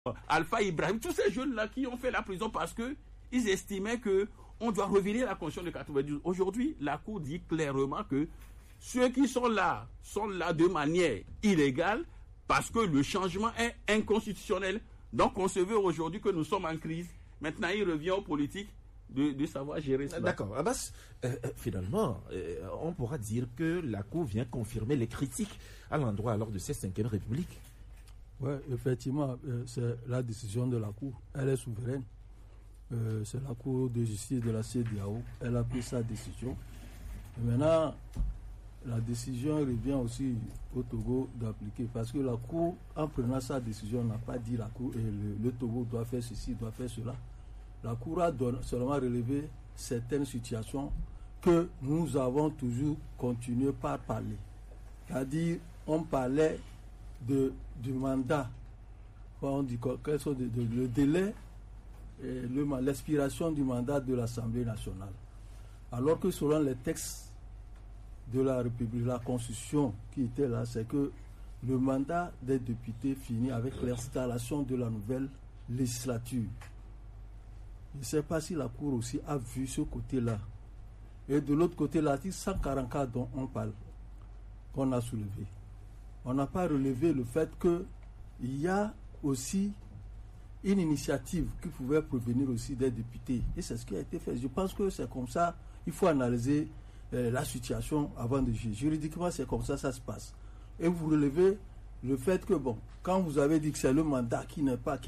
Alpha Ibrahim, tous ces jeunes-là qui ont fait la prison parce qu'ils estimaient qu'on doit revenir à la Constitution de 92. Aujourd'hui, la Cour dit clairement que ceux qui sont là de manière illégale parce que le changement est inconstitutionnel. Donc on se veut aujourd'hui que nous sommes en crise. Maintenant, il revient aux politiques de savoir gérer cela. D'accord. Abbas, finalement, on pourra dire que la Cour vient confirmer les critiques à l'endroit alors de cette 5e République. Oui, effectivement, c'est la décision de la Cour. Elle est souveraine. C'est la Cour de justice de la CEDEAO. Elle a pris sa décision. Et maintenant, la décision revient aussi au Togo d'appliquer. Parce que la Cour, en prenant sa décision, n'a pas dit la Cour et le Togo doit faire ceci, doit faire cela. La Cour a seulement relevé certaines situations que nous avons toujours continué par parler. C'est-à-dire, on parlait du mandat, on dit le délai et l'expiration du mandat de l'Assemblée nationale. Alors que selon les textes de la République, la Constitution qui était là, c'est que le mandat des députés finit avec l'installation de la nouvelle législature. Je ne sais pas si la Cour aussi a vu ce côté-là. Et de l'autre côté, l'article 144 dont on parle, qu'on a soulevé. On n'a pas relevé le fait qu'il y a aussi une initiative qui pouvait provenir aussi des députés. Et c'est ce qui a été fait. Je pense que c'est comme ça. Il faut analyser la situation avant de juger. Juridiquement, c'est comme ça ça se passe. Et vous relevez le fait que, bon, quand vous avez dit que c'est le mandat qui n'est pas,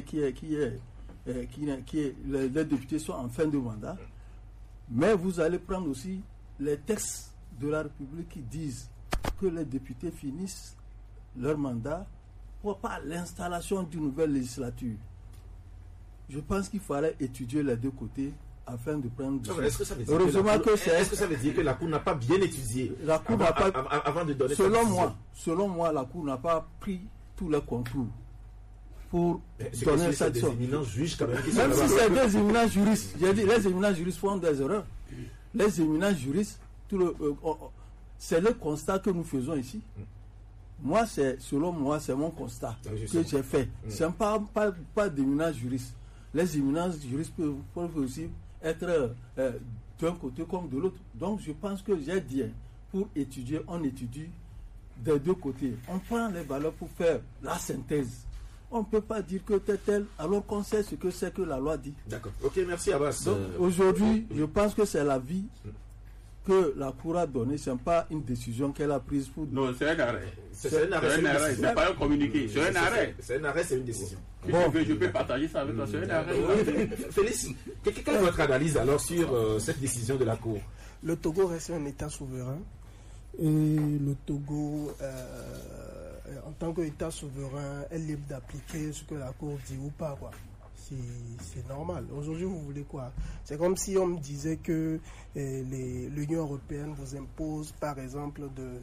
les députés sont en fin de mandat, mais vous allez prendre aussi les textes de la République qui disent que les députés finissent leur mandat pour pas l'installation d'une nouvelle législature. Je pense qu'il fallait étudier les deux côtés afin de prendre... Est-ce que ça veut dire que la Cour n'a pas bien étudié la Cour n'a pas, avant de donner selon moi, la Cour n'a pas pris tous les contours pour donner cette des éminents juges quand même. Même si c'est des éminents juristes, j'ai dit les éminents juristes font des erreurs. Les éminents juristes, c'est le constat que nous faisons ici. Moi, selon moi, c'est mon constat que j'ai fait. Ce n'est pas d'éminents juristes. Les éminents juristes peuvent aussi être d'un côté comme de l'autre. Donc, je pense que j'ai dit, pour étudier, on étudie des deux côtés. On prend les valeurs pour faire la synthèse. On ne peut pas dire que tel, alors qu'on sait ce que c'est que la loi dit. D'accord. Ok, merci Abbas. Donc, aujourd'hui, je pense que c'est la vie que la Cour a donnée. Ce n'est pas une décision qu'elle a prise pour... Non, c'est un arrêt. C'est un arrêt. C'est pas un communiqué. C'est un arrêt. C'est un arrêt, c'est une décision. Bon. Je peux partager ça avec toi. C'est un arrêt. Félix, quelle est votre analyse alors sur cette décision de la Cour? Le Togo reste un État souverain. Et le Togo, en tant qu'État souverain, est libre d'appliquer ce que la Cour dit ou pas, quoi. C'est normal. Aujourd'hui, vous voulez quoi? C'est comme si on me disait que l'Union européenne vous impose, par exemple,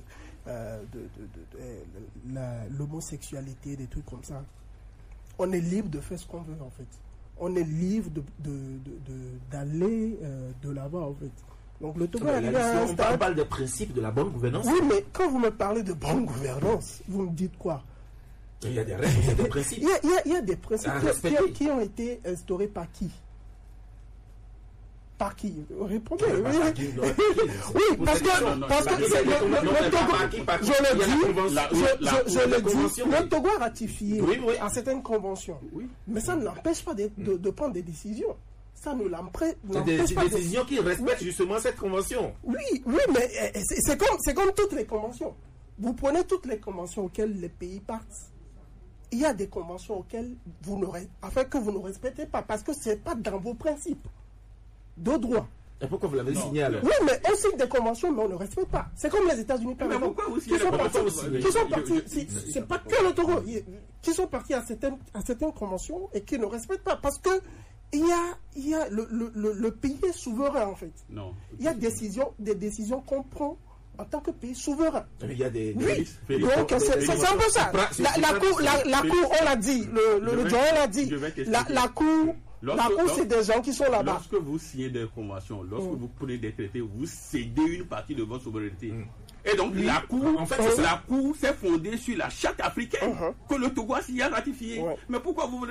l'homosexualité, des trucs comme ça. On est libre de faire ce qu'on veut, en fait. On est libre d'aller de l'avant, en fait. Donc le Togo on parle des principes de la bonne gouvernance. Oui, mais quand vous me parlez de bonne gouvernance, vous me dites quoi? Il y a des règles, il y a des principes. Il y a des principes qui ont été instaurés par qui? Par qui? Répondez. Oui, parce que le Togo a ratifié à certaines conventions. Mais ça ne l'empêche pas de prendre des décisions. Ça ne l'empêche pas. Des décisions qui respectent justement cette convention. Oui, mais c'est comme toutes les conventions. Vous prenez toutes les conventions auxquelles les pays partent. Il y a des conventions auxquelles vous ne respectez pas parce que ce n'est pas dans vos principes de droit. Et pourquoi vous l'avez signé alors? Oui, mais on signe des conventions, mais on ne respecte pas. C'est comme les États-Unis, par exemple. Qui sont partis, c'est pas que le Togo, qui sont partis à certaines conventions et qui ne respectent pas. Parce que il y a le pays est souverain, en fait. Non. Il y a des décisions qu'on prend en tant que pays souverain. Il y a des... Oui, donc c'est un peu ça. La Cour, on l'a dit, le doyen l'a dit. La Cour, c'est des gens qui sont là-bas. Lorsque vous signez des conventions, lorsque vous prenez des traités, vous cédez une partie de votre souveraineté. Et donc, la Cour, s'est fondée sur la charte africaine que le Togo a signé, ratifiée. Mais pourquoi vous voulez